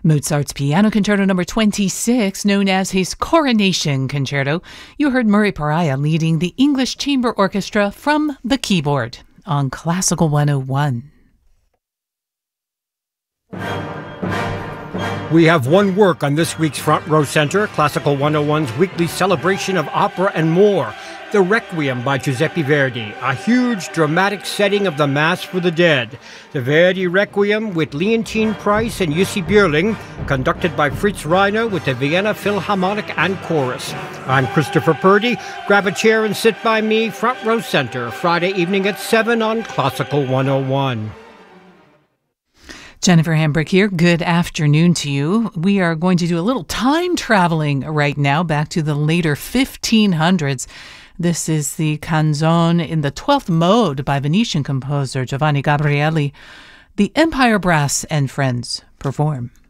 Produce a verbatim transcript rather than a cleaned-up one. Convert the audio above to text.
Mozart's Piano Concerto number twenty-six, known as his Coronation Concerto. You heard Murray Pariah leading the English Chamber Orchestra from the keyboard on Classical one oh one. We have one work on this week's Front Row Center, Classical one oh one's weekly celebration of opera and more. The Requiem by Giuseppe Verdi, a huge dramatic setting of the Mass for the Dead. The Verdi Requiem with Leontine Price and Jussi Björling, conducted by Fritz Reiner with the Vienna Philharmonic and Chorus. I'm Christopher Purdy. Grab a chair and sit by me, Front Row Center, Friday evening at seven on Classical one oh one. Jennifer Hambrick here. Good afternoon to you. We are going to do a little time traveling right now back to the later fifteen hundreds. This is the Canzone in the twelfth Mode by Venetian composer Giovanni Gabrieli. The Empire Brass and Friends perform.